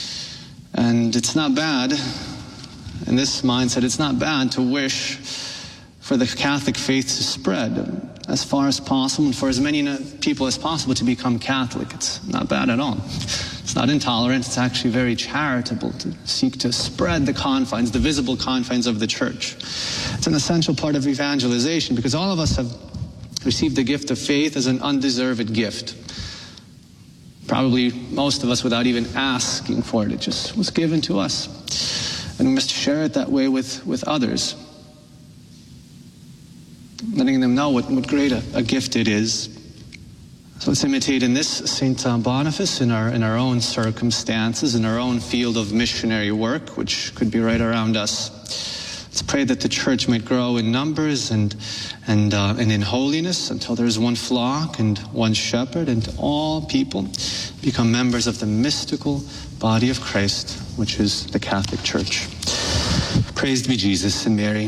Speaker 6: And it's not bad, in this mindset, it's not bad to wish for the Catholic faith to spread as far as possible and for as many people as possible to become Catholic. It's not bad at all. It's not intolerant, it's actually very charitable to seek to spread the confines, the visible confines of the church. It's an essential part of evangelization because all of us have received the gift of faith as an undeserved gift. Probably most of us without even asking for it. It just was given to us. And we must share it that way with, with others. Letting them know what, what great a, a gift it is. So let's imitate in this Saint Boniface in our in our own circumstances, in our own field of missionary work, which could be right around us. Let's pray that the church might grow in numbers and and uh, and in holiness until there is one flock and one shepherd, and all people become members of the mystical body of Christ, which is the Catholic Church. Praised be Jesus and Mary.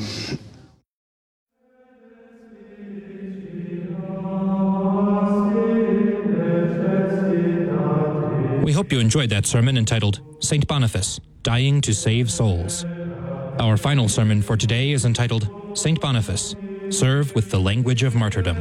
Speaker 2: We hope you enjoyed that sermon entitled Saint Boniface, Dying to Save Souls. Our final sermon for today is entitled Saint Boniface, Serve with the Language of Martyrdom.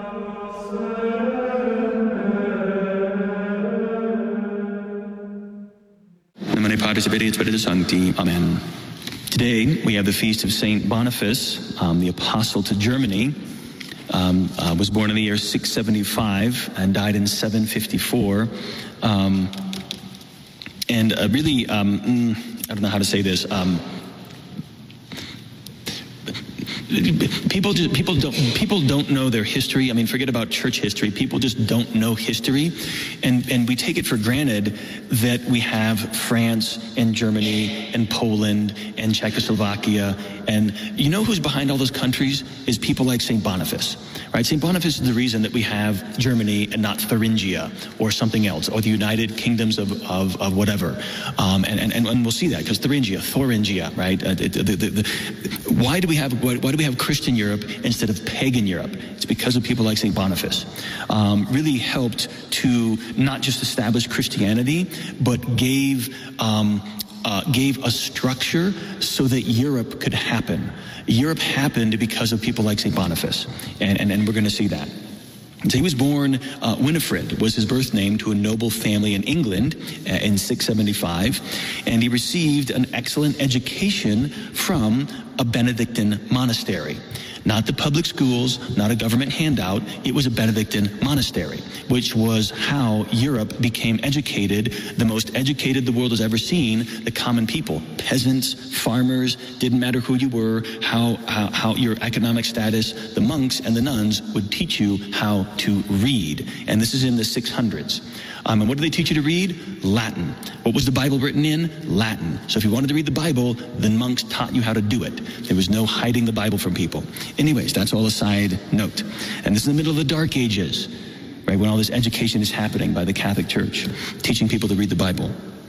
Speaker 3: Nomine Patris et Spiritus Sancti. Amen. Today we have the feast of Saint Boniface, um, the apostle to Germany. Um, uh, was born in the year six seventy-five and died in seven fifty-four. Um, and uh, really, um, mm, I don't know how to say this. Um, People just, people don't people don't know their history. I mean, forget about church history. People just don't know history, and and we take it for granted that we have France and Germany and Poland and Czechoslovakia, and you know who's behind all those countries is people like Saint Boniface, right? Saint Boniface is the reason that we have Germany and not Thuringia or something else, or the United Kingdoms of of, of whatever, um, and, and and we'll see that because Thuringia, Thuringia, right? Uh, the, the, the, the, why do we have why, why do we have Christian Europe instead of pagan Europe? It's because of people like Saint Boniface. Um, really helped to not just establish Christianity, but gave um, uh, gave a structure so that Europe could happen. Europe happened because of people like Saint Boniface, and, and, and we're going to see that. So he was born, uh, Winifred was his birth name, to a noble family in England uh, in six seventy-five, and he received an excellent education from a Benedictine monastery. Not the public schools, not a government handout. It was a Benedictine monastery, which was how Europe became educated, the most educated the world has ever seen, the common people. Peasants, farmers, didn't matter who you were, how, how, how your economic status, the monks and the nuns would teach you how to read. And this is in the six hundreds. Um, and what did they teach you to read? Latin. What was the Bible written in? Latin. So if you wanted to read the Bible, the monks taught you how to do it. There was no hiding the Bible from people. Anyways, that's all a side note. And this is the middle of the Dark Ages, right, when all this education is happening by the Catholic Church, teaching people to read the Bible.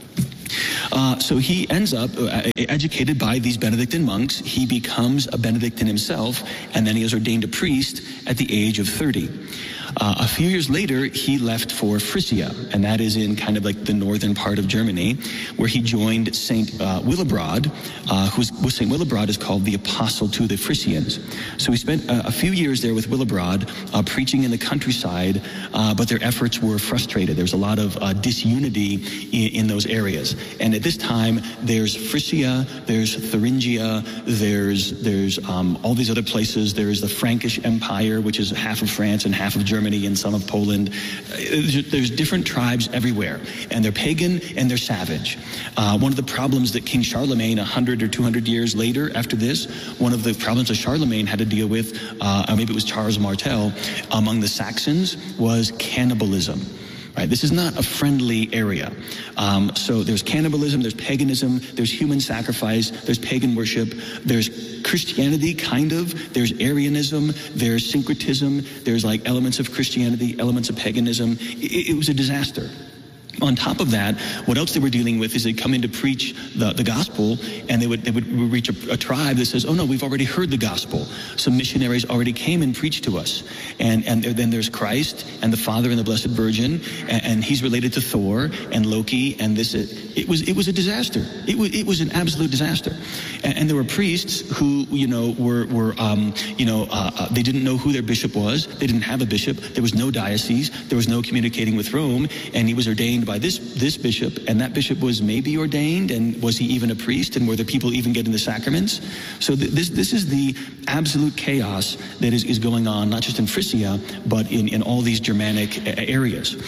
Speaker 3: Uh, so he ends up uh, educated by these Benedictine monks. He becomes a Benedictine himself, and then he is ordained a priest at the age of thirty. Uh, a few years later, he left for Frisia, and that is in kind of like the northern part of Germany, where he joined Saint uh, Willibrord, uh, who's Saint Willibrord is called the apostle to the Frisians. So he spent a, a few years there with Willibrord, uh, preaching in the countryside, uh, but their efforts were frustrated. There's a lot of uh, disunity in, in those areas. And at this time, there's Frisia, there's Thuringia, there's there's um, all these other places. There's the Frankish Empire, which is half of France and half of Germany and some of Poland. There's different tribes everywhere, and they're pagan and they're savage. Uh, one of the problems that King Charlemagne, a hundred or two hundred years later after this, one of the problems that Charlemagne had to deal with, uh, or maybe it was Charles Martel, among the Saxons, was cannibalism. Right, this is not a friendly area. Um, so there's cannibalism, there's paganism, there's human sacrifice, there's pagan worship, there's Christianity, kind of, there's Arianism, there's syncretism, there's like elements of Christianity, elements of paganism. It, it was a disaster. On top of that, what else they were dealing with is they'd come in to preach the, the gospel, and they would they would reach a, a tribe that says, oh no, we've already heard the gospel. Some missionaries already came and preached to us. And and then there's Christ and the Father and the Blessed Virgin, and, and he's related to Thor and Loki, and this, it, it was it was a disaster. It was, it was an absolute disaster. And, and there were priests who, you know, were, were um, you know, uh, uh, they didn't know who their bishop was. They didn't have a bishop. There was no diocese. There was no communicating with Rome, and he was ordained by this this bishop, and that bishop was maybe ordained, and was he even a priest, and were the people even getting the sacraments? So th- this this is the absolute chaos that is, is going on, not just in Frisia, but in, in all these Germanic a- areas.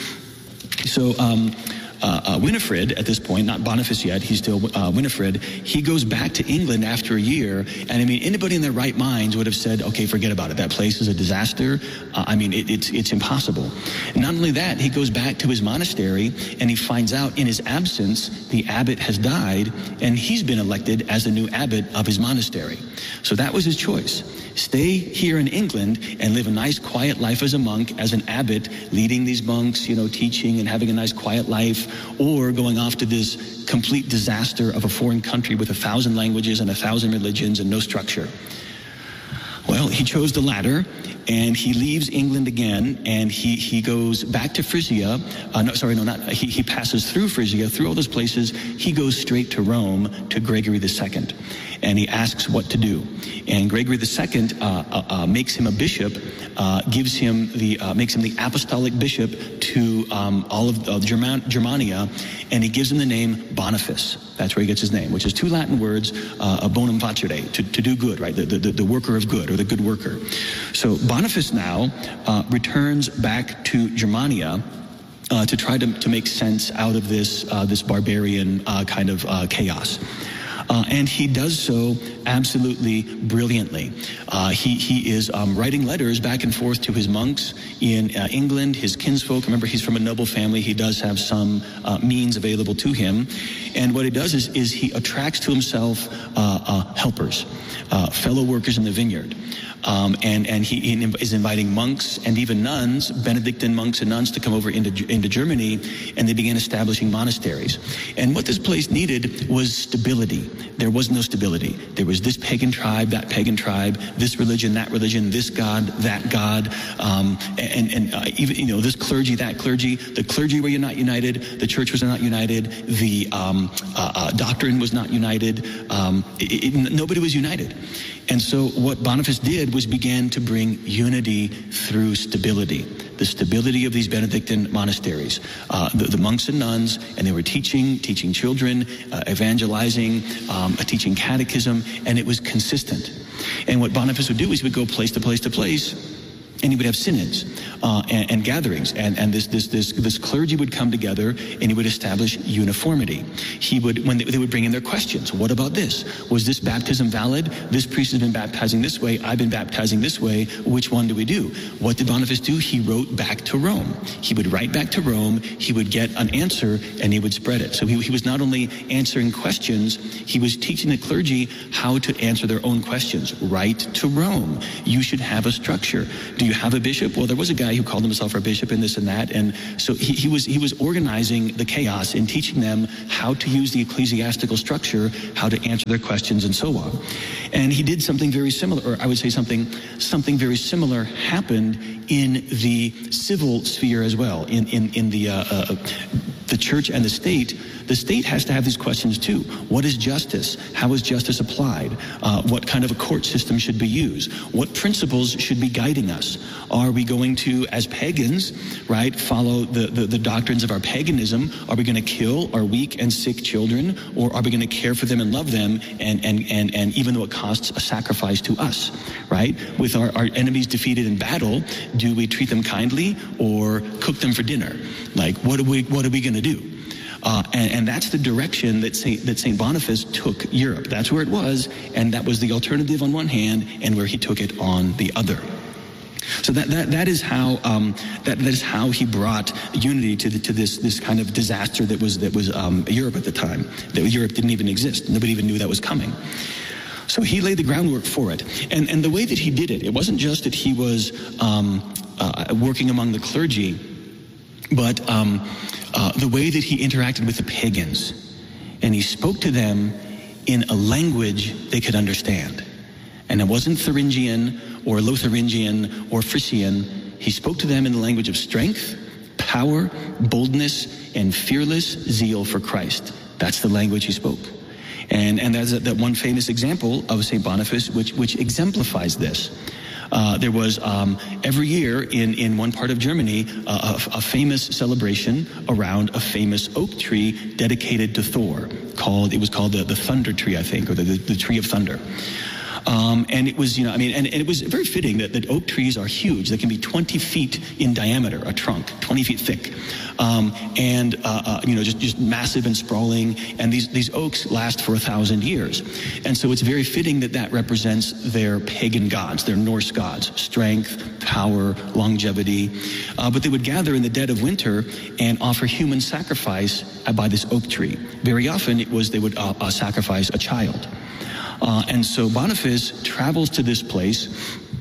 Speaker 3: So um, uh, uh, Winifred, at this point, not Boniface yet, he's still uh, Winifred, he goes back to England after a year, and I mean, anybody in their right minds would have said, okay, forget about it, that place is a disaster. Uh, I mean, it, it's it's impossible. And not only that, he goes back to his monastery, and he finds out in his absence, the abbot has died, and he's been elected as the new abbot of his monastery. So that was his choice. Stay here in England and live a nice, quiet life as a monk, as an abbot, leading these monks, you know, teaching and having a nice, quiet life, or going off to this complete disaster of a foreign country with a thousand languages and a thousand religions and no structure. Well, he chose the latter, and he leaves England again, and he, he goes back to Frisia. Uh, no, sorry, no, not, he, he passes through Frisia, through all those places. He goes straight to Rome, to Gregory the Second, and he asks what to do. And Gregory the Second uh, uh, uh, makes him a bishop, uh, gives him the, uh, makes him the apostolic bishop to um, all of uh, German- Germania, and he gives him the name Boniface. That's where he gets his name, which is two Latin words, uh, bonum facere, to, to do good, right? The, the, the worker of good, or the good worker. So Boniface now uh, returns back to Germania uh, to try to, to make sense out of this, uh, this barbarian uh, kind of uh, chaos. Uh, and he does so absolutely brilliantly. Uh, he, he is um, writing letters back and forth to his monks in uh, England, his kinsfolk. Remember, he's from a noble family. He does have some uh, means available to him. And what he does is, is he attracts to himself uh, uh, helpers, uh, fellow workers in the vineyard. Um, and, and he, he is inviting monks and even nuns, Benedictine monks and nuns, to come over into, into Germany, and they began establishing monasteries. And what this place needed was stability. There was no stability. There was this pagan tribe, that pagan tribe, this religion, that religion, this god, that god, um, and, and uh, even, you know, this clergy, that clergy. The clergy were not united. The church was not united. The um, uh, uh, doctrine was not united. Um, it, it, nobody was united. And so what Boniface did was began to bring unity through stability. the stability of these Benedictine monasteries. Uh, the, the monks and nuns, and they were teaching, teaching children, uh, evangelizing, um, teaching catechism, and it was consistent. And what Boniface would do is he would go place to place to place, and he would have synods uh, and, and gatherings, and, and this, this this this clergy would come together, and he would establish uniformity. He would, when they, they would bring in their questions. What about this? Was this baptism valid? This priest has been baptizing this way. I've been baptizing this way. Which one do we do? What did Boniface do? He wrote back to Rome. He would write back to Rome. He would get an answer, and he would spread it. So he, he was not only answering questions, he was teaching the clergy how to answer their own questions. Write to Rome. You should have a structure. Do you have a bishop? Well, there was a guy who called himself our bishop and this and that, and so he, he was he was organizing the chaos and teaching them how to use the ecclesiastical structure, how to answer their questions, and so on. And he did something very similar, or I would say something something very similar happened in the civil sphere as well. In in in the uh, uh, the church and the state. The state has to have these questions too. What is justice? How is justice applied? Uh, what kind of a court system should be used? What principles should be guiding us? Are we going to, as pagans, right, follow the, the, the doctrines of our paganism? Are we going to kill our weak and sick children? Or are we going to care for them and love them, and, and, and, and even though it costs a sacrifice to us, right? With our, our enemies defeated in battle, do we treat them kindly or cook them for dinner? Like, what are we, what are we going to do? Uh, and, and that's the direction that Saint that Saint Boniface took Europe. That's where it was, and that was the alternative on one hand, and where he took it on the other. So that that that is how um, that that is how he brought unity to the, to this this kind of disaster that was that was um, Europe at the time. That Europe didn't even exist. Nobody even knew that was coming. So he laid the groundwork for it, and and the way that he did it, it wasn't just that he was um, uh, working among the clergy, but um, Uh, the way that he interacted with the pagans, and he spoke to them in a language they could understand. And it wasn't Thuringian or Lotharingian or Frisian. He spoke to them in the language of strength, power, boldness, and fearless zeal for Christ. That's the language he spoke. And and that's that one famous example of Saint Boniface, which which exemplifies this. Uh, there was um, every year in, in one part of Germany uh, a, a famous celebration around a famous oak tree dedicated to Thor. Called it was called the, the Thunder Tree, I think, or the, the, the Tree of Thunder. Um, and it was, you know, I mean, and, and it was very fitting that, that oak trees are huge. They can be twenty feet in diameter, a trunk, twenty feet thick. Um, and, uh, uh, you know, just, just massive and sprawling. And these, these oaks last for a thousand years. And so it's very fitting that that represents their pagan gods, their Norse gods, strength, power, longevity. Uh, but they would gather in the dead of winter and offer human sacrifice by this oak tree. Very often it was they would uh, uh, sacrifice a child. Uh, and so Boniface travels to this place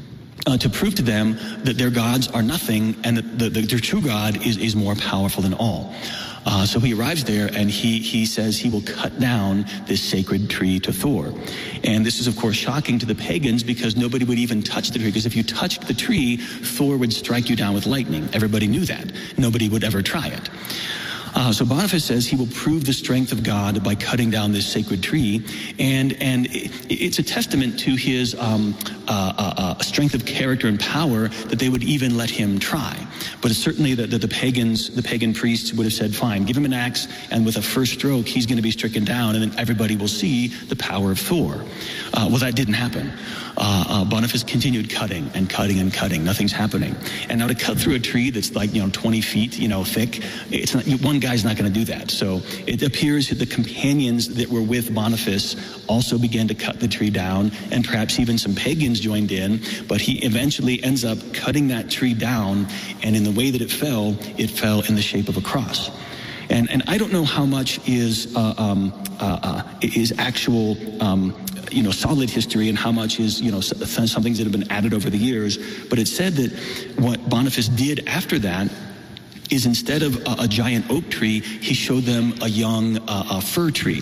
Speaker 3: uh, to prove to them that their gods are nothing, and that the, the, their true God is, is more powerful than all. Uh, so he arrives there, and he, he says he will cut down this sacred tree to Thor. And this is, of course, shocking to the pagans, because nobody would even touch the tree, because if you touched the tree, Thor would strike you down with lightning. Everybody knew that. Nobody would ever try it. Uh, so Boniface says he will prove the strength of God by cutting down this sacred tree, and and it, it's a testament to his um, uh, uh, uh, strength of character and power that they would even let him try. But it's certainly that the, the pagans, the pagan priests would have said, "Fine, give him an axe, and with a first stroke, he's going to be stricken down, and then everybody will see the power of Thor." Uh, well, that didn't happen. Uh, uh, Boniface continued cutting and cutting and cutting. Nothing's happening. And now to cut through a tree that's like, you know, twenty feet, you know, thick, it's not, one guy's not going to do that. So it appears that the companions that were with Boniface also began to cut the tree down, and perhaps even some pagans joined in, but he eventually ends up cutting that tree down, and in the way that it fell, it fell in the shape of a cross. And and I don't know how much is uh, um, uh, uh, is actual um, you know solid history, and how much is you know some things that have been added over the years. But it's said that what Boniface did after that is, instead of a, a giant oak tree, he showed them a young uh, a fir tree.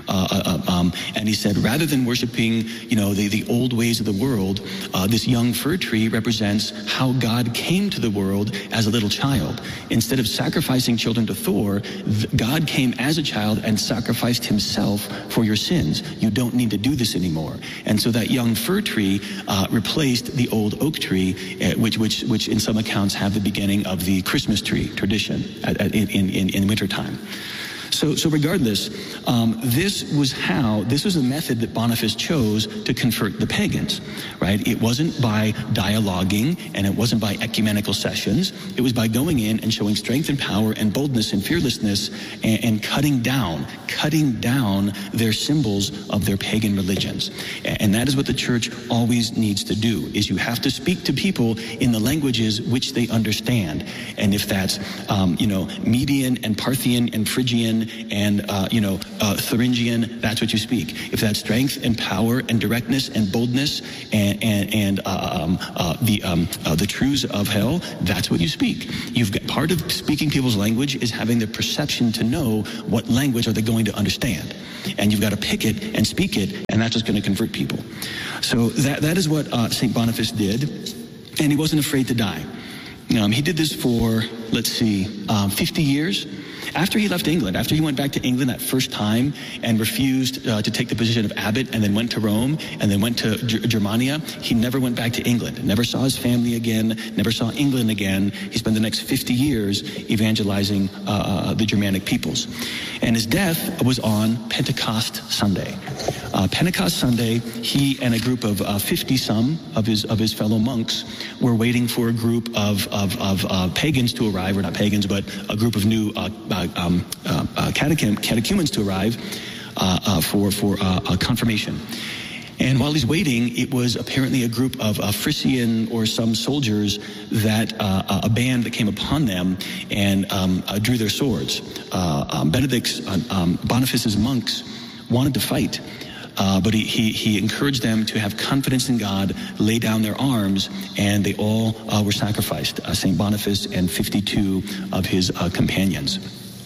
Speaker 3: Uh, uh, um, and he said, rather than worshiping, you know, the, the old ways of the world, uh, this young fir tree represents how God came to the world as a little child. Instead of sacrificing children to Thor, th- God came as a child and sacrificed himself for your sins. You don't need to do this anymore. And so that young fir tree uh, replaced the old oak tree, uh, which, which, which in some accounts have the beginning of the Christmas tree tradition at, at, in, in, in wintertime. So, so regardless, um, this was how, this was a method that Boniface chose to convert the pagans, right? It wasn't by dialoguing, and it wasn't by ecumenical sessions. It was by going in and showing strength and power and boldness and fearlessness and, and cutting down, cutting down their symbols of their pagan religions. And that is what the church always needs to do, is you have to speak to people in the languages which they understand. And if that's, um, you know, Median and Parthian and Phrygian and, uh, you know, uh, Thuringian, that's what you speak. If that's strength and power and directness and boldness and, and, and uh, um, uh, the, um, uh, the truths of hell, that's what you speak. You've got, part of speaking people's language is having the perception to know what language are they going to understand. And you've got to pick it and speak it, and that's what's going to convert people. So that, that is what uh, Saint Boniface did, and he wasn't afraid to die. Um, he did this for, let's see, um, fifty years. After he left England, after he went back to England that first time and refused uh, to take the position of abbot and then went to Rome and then went to G- Germania, he never went back to England, never saw his family again, never saw England again. He spent the next fifty years evangelizing uh, the Germanic peoples. And his death was on Pentecost Sunday. Uh, Pentecost Sunday, he and a group of uh, fifty some of his of his fellow monks were waiting for a group of, of, of uh, pagans to arrive, or not pagans, but a group of new uh, uh, um, uh, uh, catechem- catechumens to arrive uh, uh, for, for uh, uh, confirmation. And while he's waiting, it was apparently a group of uh, Frisian or some soldiers that uh, a band that came upon them and um, uh, drew their swords. Uh, um, Benedict's, uh, um, Boniface's monks wanted to fight. Uh, but he, he, he encouraged them to have confidence in God, lay down their arms, and they all uh, were sacrificed, uh, Saint Boniface and fifty-two of his uh, companions.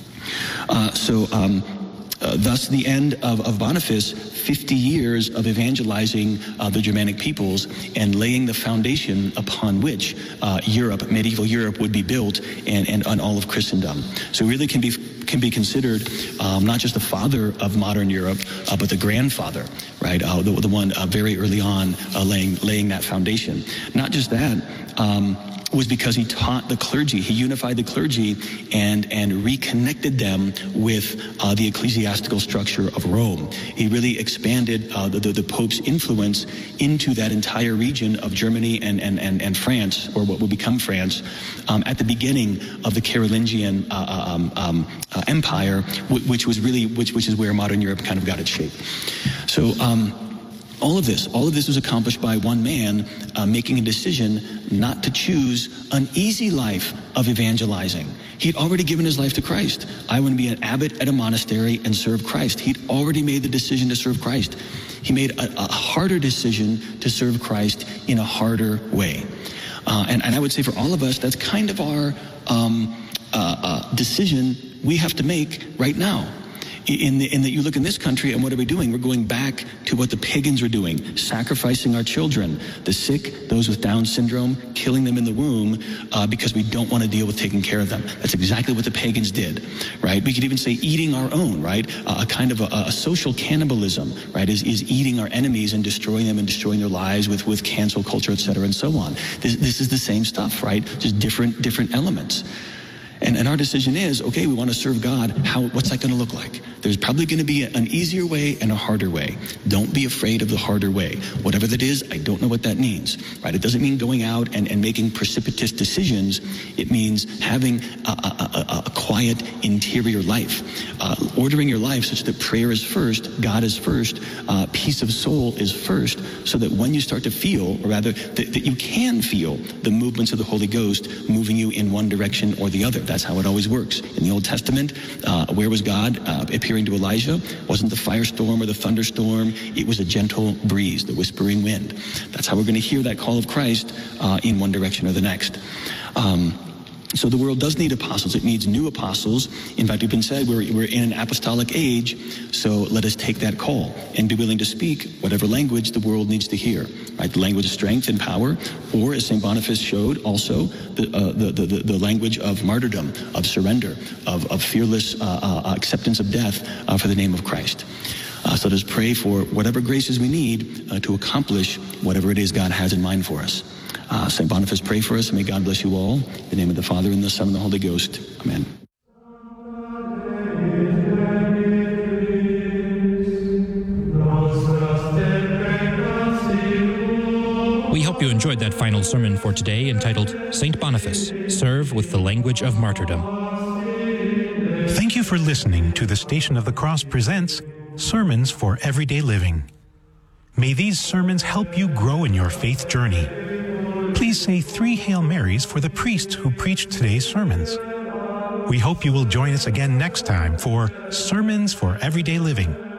Speaker 3: Uh, so um, uh, thus the end of, of Boniface, fifty years of evangelizing uh, the Germanic peoples and laying the foundation upon which uh, Europe, medieval Europe, would be built, and, and on all of Christendom. So really can be can be considered um, not just the father of modern Europe, uh, but the grandfather, right? Uh, the, the one uh, very early on uh, laying laying that foundation. Not just that. Um, was because he taught the clergy, he unified the clergy and and reconnected them with uh, the ecclesiastical structure of Rome. He really expanded uh, the, the, the Pope's influence into that entire region of Germany and, and, and, and France, or what would become France, um, at the beginning of the Carolingian uh, um, um, uh, Empire, w- which was really, which, which is where modern Europe kind of got its shape. So, um, All of this, all of this was accomplished by one man uh, making a decision not to choose an easy life of evangelizing. He'd already given his life to Christ. I want to be an abbot at a monastery and serve Christ. He'd already made the decision to serve Christ. He made a, a harder decision to serve Christ in a harder way. Uh, and, and I would say for all of us, that's kind of our um, uh, uh, decision we have to make right now. In, the, in that you look in this country, and what are we doing? We're going back to what the pagans were doing, sacrificing our children, the sick, those with Down syndrome, killing them in the womb uh, because we don't want to deal with taking care of them. That's exactly what the pagans did, right? We could even say eating our own, right? Uh, a kind of a, a social cannibalism, right, is, is eating our enemies and destroying them and destroying their lives with, with cancel culture, et cetera, and so on. This, this is the same stuff, right? Just different, different elements. And, and our decision is, okay, we want to serve God. How? What's that going to look like? There's probably going to be an easier way and a harder way. Don't be afraid of the harder way. Whatever that is, I don't know what that means, right? It doesn't mean going out and, and making precipitous decisions. It means having a, a, a, a quiet interior life, uh, ordering your life such that prayer is first, God is first, uh, peace of soul is first, so that when you start to feel, or rather that, that you can feel the movements of the Holy Ghost moving you in one direction or the other. That's how it always works. In the Old Testament, uh, where was God uh, appearing to Elijah? It wasn't the firestorm or the thunderstorm. It was a gentle breeze, the whispering wind. That's how we're going to hear that call of Christ uh, in one direction or the next. Um, So the world does need apostles. It needs new apostles. In fact, we've been said we're, we're in an apostolic age, so let us take that call and be willing to speak whatever language the world needs to hear, right? The language of strength and power, or as Saint Boniface showed, also the, uh, the, the, the language of martyrdom, of surrender, of, of fearless uh, uh, acceptance of death uh, for the name of Christ. Uh, so let us pray for whatever graces we need uh, to accomplish whatever it is God has in mind for us. Uh, Saint Boniface, pray for us, and may God bless you all. In the name of the Father, and the Son, and the Holy Ghost. Amen.
Speaker 2: We hope you enjoyed that final sermon for today entitled Saint Boniface, Serve with the Language of Martyrdom.
Speaker 1: Thank you for listening to the Station of the Cross presents Sermons for Everyday Living. May these sermons help you grow in your faith journey. Please say three Hail Marys for the priests who preached today's sermons. We hope you will join us again next time for Sermons for Everyday Living.